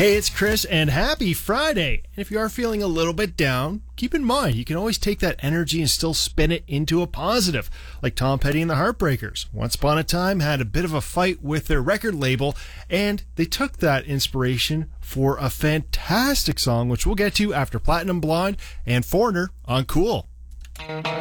Hey, it's Chris, and happy Friday. And if you are feeling a little bit down, keep in mind you can always take that energy and still spin it into a positive. Like Tom Petty and the Heartbreakers. Once upon a time had a bit of a fight with their record label, and they took that inspiration for a fantastic song, which we'll get to after Platinum Blonde and Foreigner on Cool.